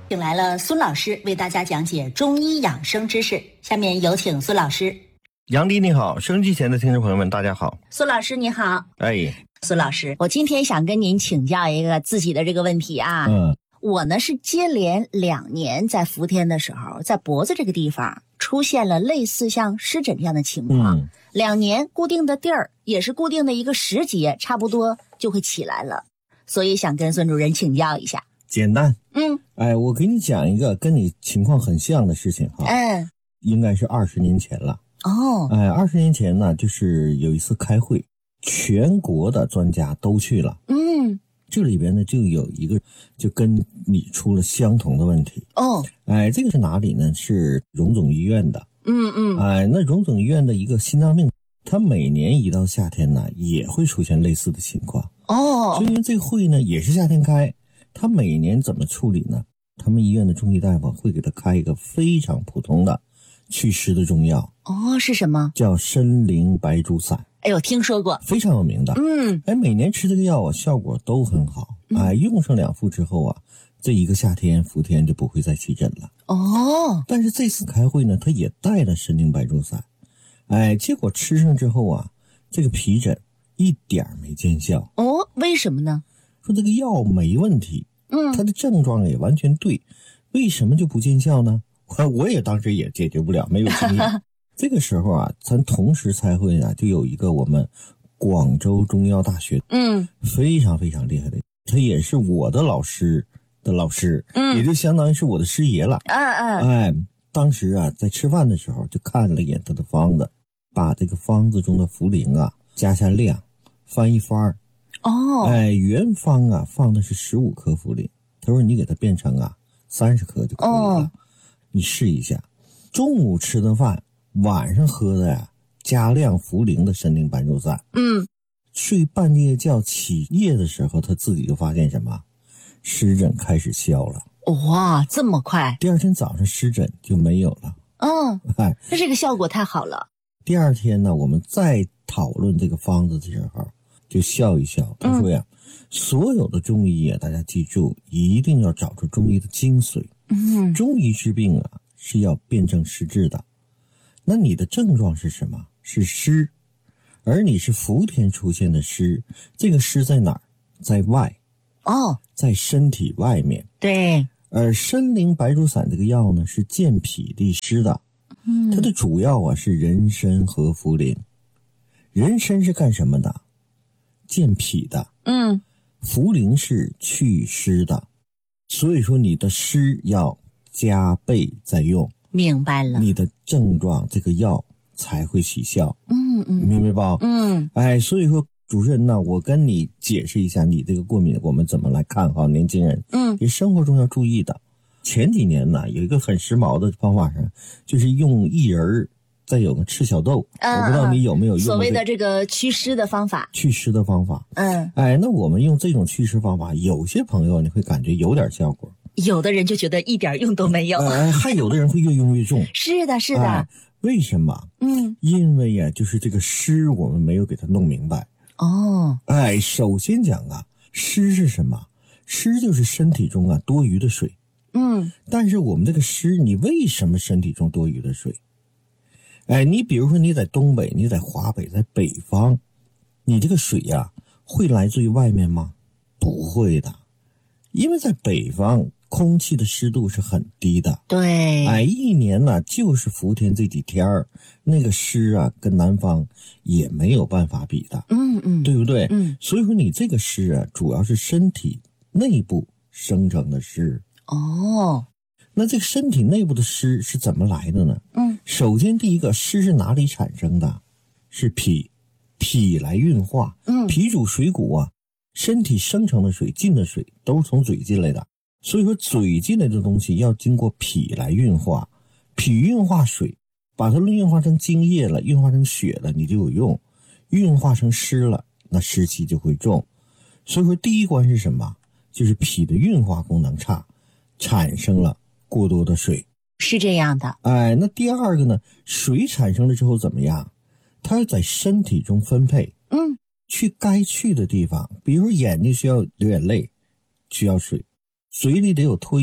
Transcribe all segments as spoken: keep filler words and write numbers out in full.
请来了孙老师为大家讲解中医养生知识，下面有请孙老师。 杨迪你好，收音机前的听众朋友们大家好。 孙老师你好。 哎， 孙老师，我今天想跟您请教一个自己的这个问题啊。 嗯， 我呢是接连两年在伏天的时候，在脖子这个地方出现了类似像湿疹这样的情况。嗯，两年固定的地儿，也是固定的一个时节，差不多就会起来了，所以想跟孙主任请教一下。 简单。 嗯， 哎，我给你讲一个跟你情况很像的事情哈。 嗯， 应该是二十年前了。 哦， 哎，二十年前呢，就是有一次开会，全国的专家都去了。 嗯， 这里边呢就有一个就跟你出了相同的问题。 哦， 哎，这个是哪里呢？是荣总医院的。 嗯嗯， 哎，那荣总医院的一个心脏病，它每年一到夏天呢，也会出现类似的情况。 哦， 所以这个会呢也是夏天开，他每年怎么处理呢？他们医院的中医大夫会给他开一个非常普通的祛湿的中药。 哦，是什么？ 叫参苓白术散。 哎呦，听说过， 非常有名的。 嗯， 哎，每年吃这个药啊，效果都很好。哎，用上两副之后啊，这一个夏天伏天就不会再起疹了。 哦， 但是这次开会呢，他也带了参苓白术散。哎，结果吃上之后啊，这个皮疹一点没见效。 哦，为什么呢？ 说这个药没问题， 嗯， 它的症状也完全对，为什么就不见效呢？我也当时也解决不了，没有经验。这个时候啊，咱同时开会啊，就有一个我们广州中医药大学， 嗯， 非常非常厉害的，他也是我的老师的老师， 嗯， 也就相当于是我的师爷了。 嗯嗯， 哎，当时啊，在吃饭的时候就看了一眼他的方子，把这个方子中的茯苓啊加下量，翻一番儿。 哦， 哎，原方啊放的是十五颗茯苓，他说你给它变成啊三十颗就可以了。哦，你试一下，中午吃的饭，晚上喝的呀，加量茯苓的参苓白术散。 嗯， 睡半夜觉起夜的时候，他自己就发现什么，湿疹开始消了。 哇，这么快！ 第二天早上湿疹就没有了。 嗯， 哎， 那这个效果太好了。 第二天呢，我们再讨论这个方子的时候，就笑一笑。他说呀，嗯，所有的中医啊，大家记住，一定要找出中医的精髓。 嗯， 中医治病啊，是要辨证施治的。那你的症状是什么？是湿，而你是伏天出现的湿，这个湿在哪儿？在外。 哦， 在身体外面。 对。 而参苓白术散这个药呢，是健脾利湿的。嗯，它的主要啊是人参和茯苓。人参是干什么的？健脾的。嗯，茯苓是祛湿的。所以说你的湿要加倍在用。 明白了。你的症状这个药才会起效。 嗯嗯， 明白吧？ 嗯， 哎，所以说主持人呢，我跟你解释一下你这个过敏我们怎么来看哈，年轻人。嗯，你生活中要注意的。前几年呢，有一个很时髦的方法上，就是用薏仁再有个赤小豆。嗯，我不知道你有没有用过、这个、 所谓的这个祛湿的方法。 祛湿的方法。 嗯， 哎，那我们用这种祛湿方法，有些朋友你会感觉有点效果， 有的人就觉得一点用都没有。 哎，还有的人会越用越重。 是的，是的。 哎，为什么？嗯，因为呀、啊，就是这个湿我们没有给它弄明白。哦，哎，首先讲啊，湿是什么？湿就是身体中啊多余的水。嗯，但是我们这个湿，你为什么身体中多余的水？哎，你比如说你在东北，你在华北，在北方，你这个水呀、啊，会来自于外面吗？不会的，因为在北方空气的湿度是很低的。 对， 哎，一年呢就是伏天这几天儿，那个湿啊跟南方也没有办法比的。嗯嗯，对不对？嗯，所以说你这个湿啊，主要是身体内部生成的湿。哦，那这个身体内部的湿是怎么来的呢？嗯，首先第一个，湿是哪里产生的？是脾，脾来运化。嗯，脾主水谷啊，身体生成的水进的水都是从嘴进来的。所以说嘴进来的东西要经过脾来运化，脾运化水，把它运化成精液了，运化成血了，你就有用；运化成湿了，那湿气就会重。所以说第一关是什么？就是脾的运化功能差，产生了过多的水。 是这样的。 哎，那第二个呢，水产生了之后怎么样？它要在身体中分配，嗯，去该去的地方，比如眼睛需要流眼泪，需要水。嘴里得有唾液，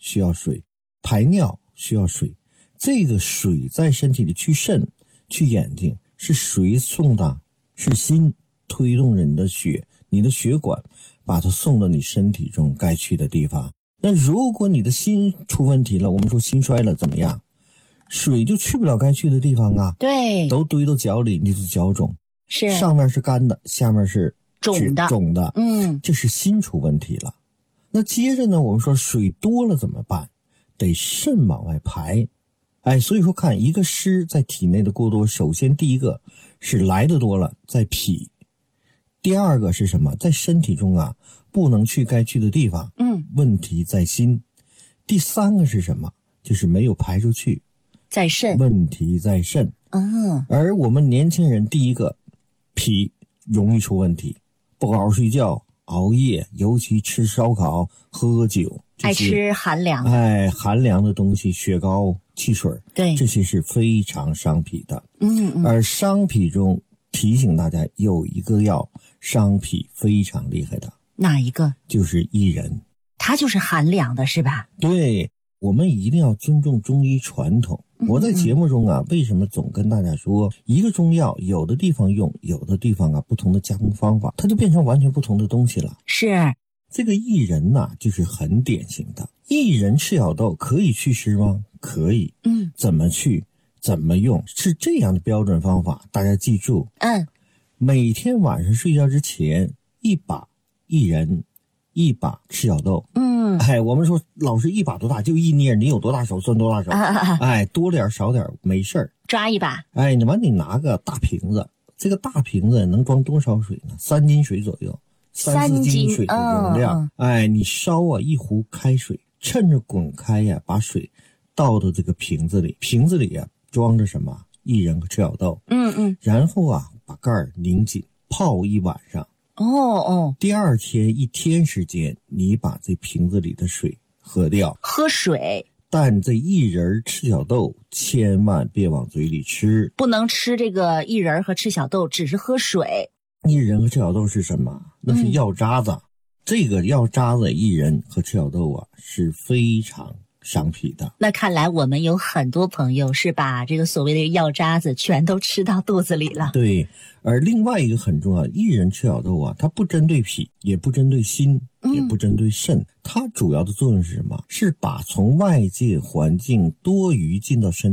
需要水，排尿需要水。这个水在身体里去肾去眼睛，是谁送的？是心推动着你的血，你的血管把它送到你身体中该去的地方。那如果你的心出问题了，我们说心衰了怎么样？水就去不了该去的地方啊。 对， 都堆到脚里，你就脚肿， 是上面是干的，下面是肿的， 肿的， 嗯， 这是心出问题了。那接着呢，我们说水多了怎么办？得肾往外排。哎，所以说看一个湿在体内的过多，首先第一个是来的多了在脾，第二个是什么？在身体中啊不能去该去的地方， 嗯， 问题在心。第三个是什么？就是没有排出去， 在肾， 问题在肾。 嗯， 而我们年轻人第一个脾容易出问题，不好好睡觉，熬夜，尤其吃烧烤喝酒， 爱吃寒凉， 哎，寒凉的东西，雪糕汽水， 对， 这些是非常伤脾的。 嗯嗯， 而伤脾中提醒大家有一个药伤脾非常厉害的， 哪一个？ 就是薏仁， 它就是寒凉的是吧？ 对，我们一定要尊重中医传统。我在节目中啊，为什么总跟大家说，一个中药有的地方用，有的地方啊不同的加工方法，它就变成完全不同的东西了。 是， 这个薏仁呐、啊，就是很典型的。薏仁赤小豆可以祛湿吗？可以。 嗯， 怎么去？怎么用？是这样的标准方法，大家记住。 嗯， 每天晚上睡觉之前，一把薏仁，一把赤小豆。 嗯， 哎，我们说老师一把多大就一捏，你有多大手算多大手。啊啊啊哎，多点少点没事儿， 抓一把。 哎，你完你拿个大瓶子，这个大瓶子能装多少水呢？三斤水左右，三四斤水的容量。嗯、哎，你烧啊一壶开水，趁着滚开呀，把水倒到这个瓶子里，瓶子里呀装着什么？薏仁和赤小豆。 嗯嗯。 然后啊，把盖儿拧紧，泡一晚上。 哦哦。 第二天一天时间，你把这瓶子里的水喝掉。 喝水。 但这薏仁赤小豆千万别往嘴里吃， 不能吃这个薏仁和赤小豆，只是喝水。 薏仁和赤小豆是什么？那是药渣子。嗯、这个药渣子薏仁和赤小豆啊是非常伤脾的。 那看来我们有很多朋友是把这个所谓的药渣子全都吃到肚子里了。 对，而另外一个很重要，薏仁赤小豆啊，它不针对脾，也不针对心，也不针对肾，嗯、它主要的作用是什么？是把从外界环境多余进到身体